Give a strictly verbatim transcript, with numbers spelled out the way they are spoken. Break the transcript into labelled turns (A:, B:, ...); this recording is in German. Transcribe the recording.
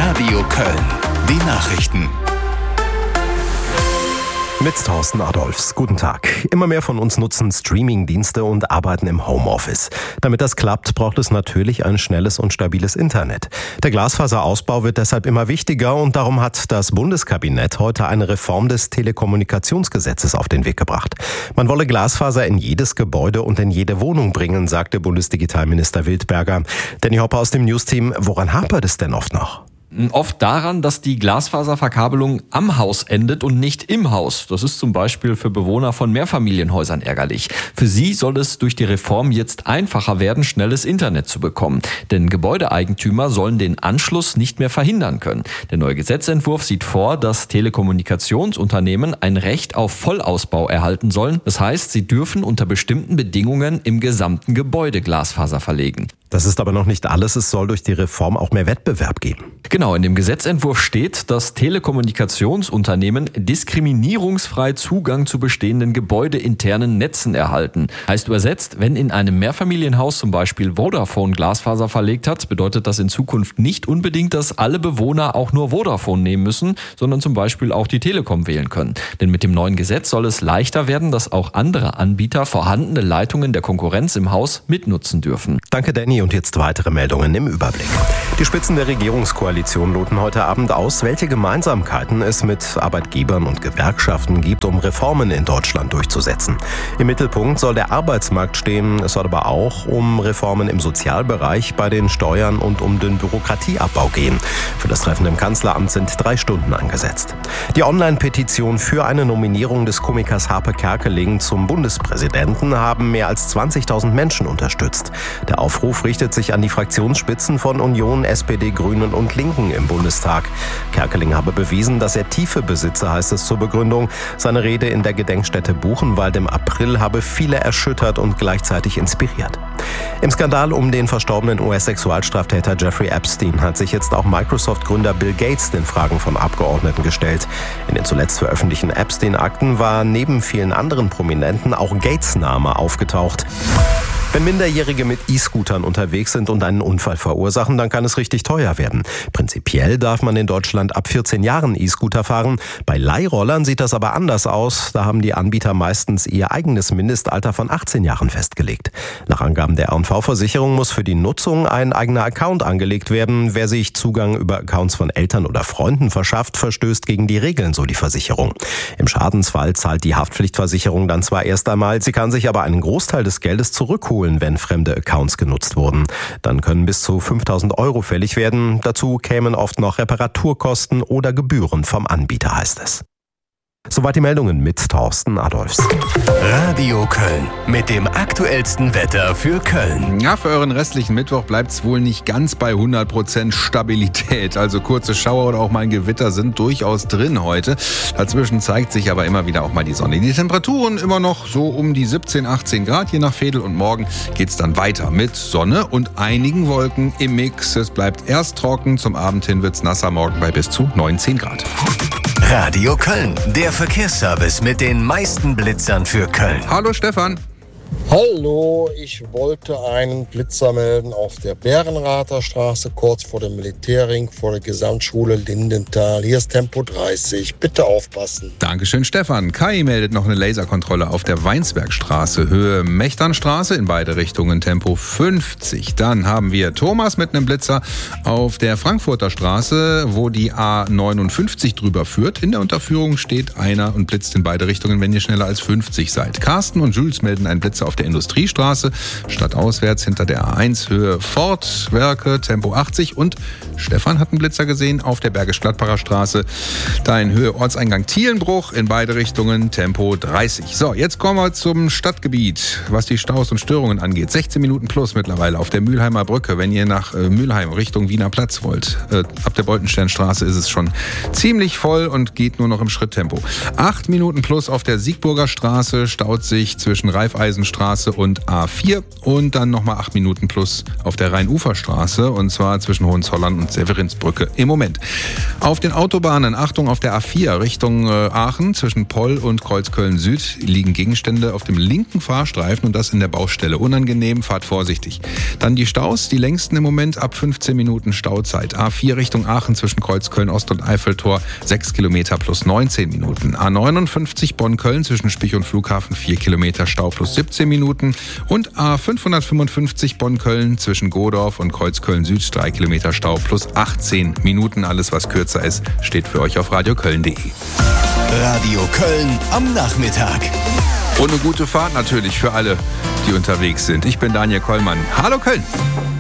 A: Radio Köln. Die Nachrichten.
B: Mit Thorsten Adolfs. Guten Tag. Immer mehr von uns nutzen Streaming-Dienste und arbeiten im Homeoffice. Damit das klappt, braucht es natürlich ein schnelles und stabiles Internet. Der Glasfaserausbau wird deshalb immer wichtiger und darum hat das Bundeskabinett heute eine Reform des Telekommunikationsgesetzes auf den Weg gebracht. Man wolle Glasfaser in jedes Gebäude und in jede Wohnung bringen, sagte Bundesdigitalminister Wildberger. Danny Hopper aus dem News-Team, woran hapert es denn oft noch?
C: Oft daran, dass die Glasfaserverkabelung am Haus endet und nicht im Haus. Das ist zum Beispiel für Bewohner von Mehrfamilienhäusern ärgerlich. Für sie soll es durch die Reform jetzt einfacher werden, schnelles Internet zu bekommen. Denn Gebäudeeigentümer sollen den Anschluss nicht mehr verhindern können. Der neue Gesetzentwurf sieht vor, dass Telekommunikationsunternehmen ein Recht auf Vollausbau erhalten sollen. Das heißt, sie dürfen unter bestimmten Bedingungen im gesamten Gebäude Glasfaser verlegen.
B: Das ist aber noch nicht alles. Es soll durch die Reform auch mehr Wettbewerb geben.
C: Genau, in dem Gesetzentwurf steht, dass Telekommunikationsunternehmen diskriminierungsfrei Zugang zu bestehenden gebäudeinternen Netzen erhalten. Heißt übersetzt, wenn in einem Mehrfamilienhaus zum Beispiel Vodafone Glasfaser verlegt hat, bedeutet das in Zukunft nicht unbedingt, dass alle Bewohner auch nur Vodafone nehmen müssen, sondern zum Beispiel auch die Telekom wählen können. Denn mit dem neuen Gesetz soll es leichter werden, dass auch andere Anbieter vorhandene Leitungen der Konkurrenz im Haus mitnutzen dürfen.
B: Danke, Danny. Und jetzt weitere Meldungen im Überblick. Die Spitzen der Regierungskoalition loten heute Abend aus, welche Gemeinsamkeiten es mit Arbeitgebern und Gewerkschaften gibt, um Reformen in Deutschland durchzusetzen. Im Mittelpunkt soll der Arbeitsmarkt stehen. Es soll aber auch um Reformen im Sozialbereich, bei den Steuern und um den Bürokratieabbau gehen. Für das Treffen im Kanzleramt sind drei Stunden angesetzt. Die Online-Petition für eine Nominierung des Komikers Harpe Kerkeling zum Bundespräsidenten haben mehr als zwanzigtausend Menschen unterstützt. Der Aufruf richtet sich an die Fraktionsspitzen von Union, S P D, Grünen und Linken im Bundestag. Kerkeling habe bewiesen, dass er Tiefe besitze, heißt es zur Begründung. Seine Rede in der Gedenkstätte Buchenwald im April habe viele erschüttert und gleichzeitig inspiriert. Im Skandal um den verstorbenen U S-Sexualstraftäter Jeffrey Epstein hat sich jetzt auch Microsoft-Gründer Bill Gates den Fragen von Abgeordneten gestellt. In den zuletzt veröffentlichten Epstein-Akten war neben vielen anderen Prominenten auch Gates' Name aufgetaucht. Wenn Minderjährige mit E-Scootern unterwegs sind und einen Unfall verursachen, dann kann es richtig teuer werden. Prinzipiell darf man in Deutschland ab vierzehn Jahren E-Scooter fahren. Bei Leihrollern sieht das aber anders aus. Da haben die Anbieter meistens ihr eigenes Mindestalter von achtzehn Jahren festgelegt. Nach Angaben der R und V-Versicherung muss für die Nutzung ein eigener Account angelegt werden. Wer sich Zugang über Accounts von Eltern oder Freunden verschafft, verstößt gegen die Regeln, so die Versicherung. Im Schadensfall zahlt die Haftpflichtversicherung dann zwar erst einmal, sie kann sich aber einen Großteil des Geldes zurückholen, wenn fremde Accounts genutzt wurden. Dann können bis zu fünftausend Euro fällig werden. Dazu kämen oft noch Reparaturkosten oder Gebühren vom Anbieter, heißt es. Soweit die Meldungen mit Thorsten Adolfs.
A: Radio Köln mit dem aktuellsten Wetter für Köln.
D: Ja, für euren restlichen Mittwoch bleibt es wohl nicht ganz bei hundert Prozent Stabilität. Also kurze Schauer oder auch mal ein Gewitter sind durchaus drin heute. Dazwischen zeigt sich aber immer wieder auch mal die Sonne. Die Temperaturen immer noch so um die siebzehn, achtzehn Grad, je nach Veedel. Und morgen geht es dann weiter mit Sonne und einigen Wolken im Mix. Es bleibt erst trocken, zum Abend hin wird es nasser, morgen bei bis zu neunzehn Grad.
A: Radio Köln, der Verkehrsservice mit den meisten Blitzern für Köln.
D: Hallo Stefan.
E: Hallo, ich wollte einen Blitzer melden auf der Bärenrather Straße, kurz vor dem Militärring, vor der Gesamtschule Lindenthal. Hier ist Tempo dreißig, bitte aufpassen.
D: Dankeschön, Stefan. Kai meldet noch eine Laserkontrolle auf der Weinsbergstraße, Höhe Mechternstraße, in beide Richtungen Tempo fünfzig. Dann haben wir Thomas mit einem Blitzer auf der Frankfurter Straße, wo die A neunundfünfzig drüber führt. In der Unterführung steht einer und blitzt in beide Richtungen, wenn ihr schneller als fünfzig seid. Carsten und Jules melden einen Blitzer auf der Industriestraße, stadtauswärts hinter der A eins, Höhe Fortwerke, Tempo achtzig. Und Stefan hat einen Blitzer gesehen auf der Bergisch-Gladbacher Straße, da in Höhe Ortseingang Thielenbruch, in beide Richtungen Tempo dreißig. So, jetzt kommen wir zum Stadtgebiet, was die Staus und Störungen angeht. sechzehn Minuten plus mittlerweile auf der Mülheimer Brücke, wenn ihr nach äh, Mülheim Richtung Wiener Platz wollt. Äh, ab der Beutensternstraße ist es schon ziemlich voll und geht nur noch im Schritttempo. acht Minuten plus auf der Siegburger Straße, staut sich zwischen Raiffeisenstraße Straße und A vier und dann nochmal acht Minuten plus auf der Rheinuferstraße und zwar zwischen Hohenzollern und Severinsbrücke im Moment. Auf den Autobahnen, Achtung, auf der A vier Richtung äh, Aachen zwischen Poll und Kreuzköln Süd liegen Gegenstände auf dem linken Fahrstreifen und das in der Baustelle. Unangenehm, fahrt vorsichtig. Dann die Staus, die längsten im Moment ab fünfzehn Minuten Stauzeit. A vier Richtung Aachen zwischen Kreuzköln Ost und Eiffeltor sechs Kilometer plus neunzehn Minuten. A neunundfünfzig Bonn-Köln zwischen Spich und Flughafen vier Kilometer Stau plus siebzehn Minuten. Und A fünfhundertfünfundfünfzig Bonn-Köln zwischen Godorf und Kreuzköln Süd drei Kilometer Stau plus achtzehn Minuten. Alles, was kürzer ist, steht für euch auf radioköln punkt de.
A: Radio Köln am Nachmittag.
D: Und eine gute Fahrt natürlich für alle, die unterwegs sind. Ich bin Daniel Kollmann. Hallo Köln!